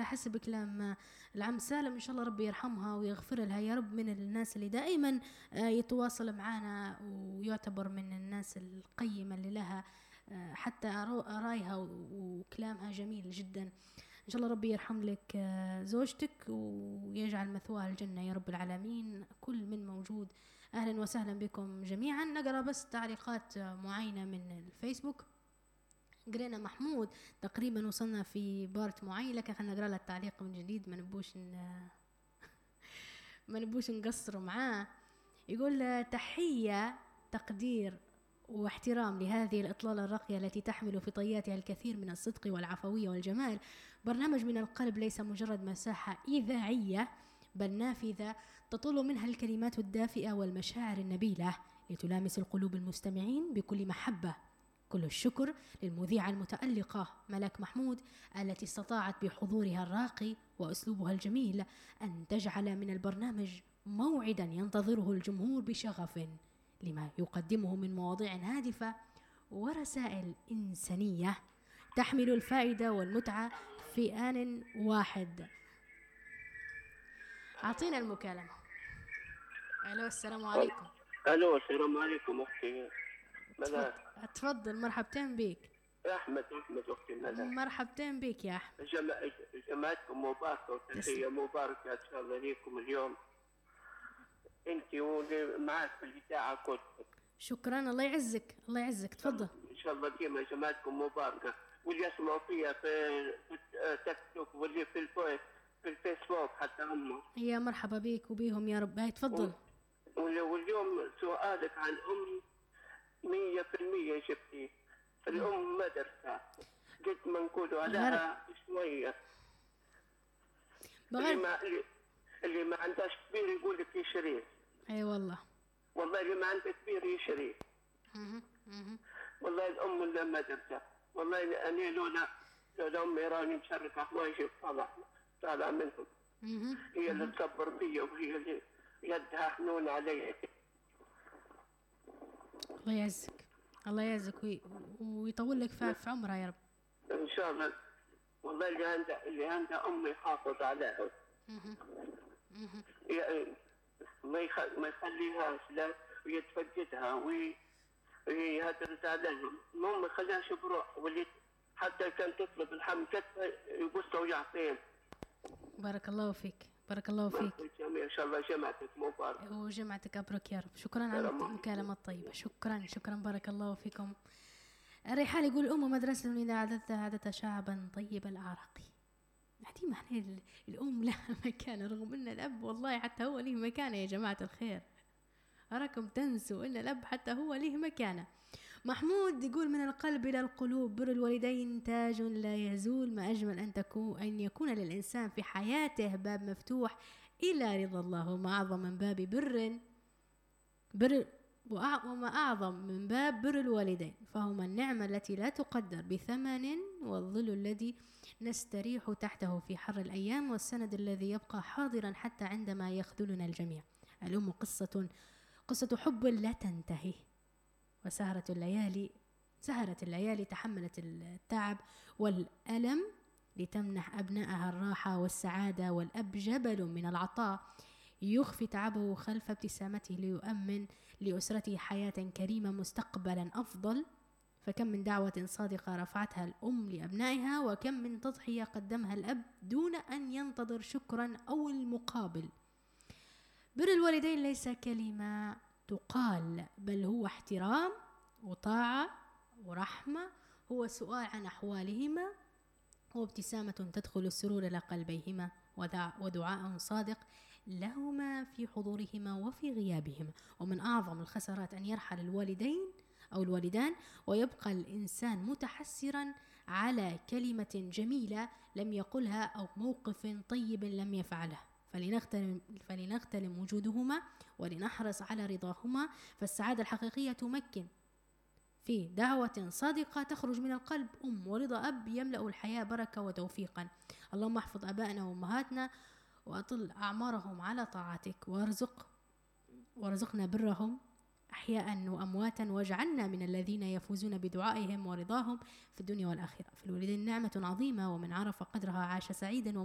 أحس بكلام العم سالم، إن شاء الله ربي يرحمها ويغفر لها يا رب، من الناس اللي دائما يتواصل معنا ويعتبر من الناس القيمة اللي لها حتى آرائها وكلامها جميل جدا. إن شاء الله ربي يرحم لك زوجتك ويجعل مثواها الجنة يا رب العالمين. كل من موجود أهلا وسهلا بكم جميعا. نقرأ بس تعليقات معينة من الفيسبوك. قرينا محمود تقريبا وصلنا في بارت معين، لكن خلينا نقرأ له التعليق من جديد، ما نبوش نقصر معاه. يقول تحية تقدير واحترام لهذه الإطلالة الراقية التي تحمل في طياتها الكثير من الصدق والعفوية والجمال. برنامج من القلب ليس مجرد مساحة إذاعية، بل نافذة تطل منها الكلمات الدافئة والمشاعر النبيلة لتلامس القلوب المستمعين بكل محبة. كل الشكر للمذيعة المتألقة ملك محمود التي استطاعت بحضورها الراقي وأسلوبها الجميل أن تجعل من البرنامج موعدا ينتظره الجمهور بشغف لما يقدمه من مواضيع هادفة ورسائل إنسانية تحمل الفائدة والمتعة في آن واحد. أعطينا المكالمة. ألو السلام عليكم. ألو السلام عليكم أختي ملاك. تفضل مرحبتين بك يا أحمد أختي ملاك. مرحبتين بك يا أحمد. جماعتكم مباركة وتحية مباركة إن شاء الله ليكم اليوم أنت ومعك في الإذاعة كلكم. شكرا الله يعزك الله يعزك. تفضل. إن شاء الله ديما جماعتكم مباركة، واللي يسمعوا فيها في تيك توك واللي في الفيسبوك حتى هم. يا مرحبا بك وبيهم يا رب. هاي تفضل. واليوم سؤالك عن أم 100% جبتي. الأم مدرسة قد ما نقولوا عليها شوية. اللي ما عندهاش كبير يقول لك يشري. اي والله اللي ما عنده كبير يشري. والله الأم ولا مدرسة. والله أنا لولا أمي راني مشركة حوايجي طالع منهم. هي اللي تصبر بي وهي اللي يدها حنون علي. الله يعزك الله يعزك ويطول لك في عمرها يا رب ان شاء الله. والله اللي عنده امي يحافظ عليها. ما يخليهاش لا ويتفقدها ويهدرز عليها. المهم ما يخليهاش بروح، واللي حتى كان تطلب الحم كتفه يبص ويعطيه. بارك الله فيك بارك الله فيك. ان شاء الله جمعتك مبارك وجمعتك ابرك يا رب. شكرا على المكالمه الطيبه. شكرا بارك الله فيكم. الريحان يقول الام مدرسه اذا عدتها شعبا طيب الاعراق. هذه معنى الام لها مكانه، رغم ان الاب والله حتى هو له مكانه يا جماعه الخير. أراكم تنسوا ان الاب حتى هو له مكانه. محمود يقول من القلب إلى القلوب، بر الوالدين تاج لا يزول، ما أجمل أن يكون للإنسان في حياته باب مفتوح إلى رضا الله، وما أعظم من باب وما أعظم من باب بر الوالدين، فهما النعمة التي لا تقدر بثمن، والظل الذي نستريح تحته في حر الأيام، والسند الذي يبقى حاضرا حتى عندما يخذلنا الجميع. الأم قصة حب لا تنتهي، وسهرت الليالي تحملت التعب والألم لتمنح أبنائها الراحة والسعادة، والأب جبل من العطاء يخفي تعبه خلف ابتسامته ليؤمن لأسرته حياة كريمة مستقبلا أفضل. فكم من دعوة صادقة رفعتها الأم لأبنائها، وكم من تضحية قدمها الأب دون أن ينتظر شكرا أو المقابل. بر الوالدين ليس كلمة تقال، بل هو احترام وطاعة ورحمة، هو سؤال عن أحوالهما وابتسامة تدخل السرور إلى قلبيهما، ودعاء صادق لهما في حضورهما وفي غيابهما. ومن أعظم الخسارات أن يرحل الوالدين أو الوالدان ويبقى الإنسان متحسرا على كلمة جميلة لم يقلها أو موقف طيب لم يفعله. فلنغتنم وجودهما ولنحرص على رضاهما، فالسعادة الحقيقية تمكن في دعوة صادقة تخرج من القلب ورضا أب يملأ الحياة بركة وتوفيقا. اللهم احفظ أبائنا وأمهاتنا وأطل أعمارهم على طاعتك، وارزقنا برهم أحياء وأمواتا، واجعلنا من الذين يفوزون بدعائهم ورضاهم في الدنيا والآخرة. في الوالدين نعمة عظيمة، ومن عرف قدرها عاش سعيدا.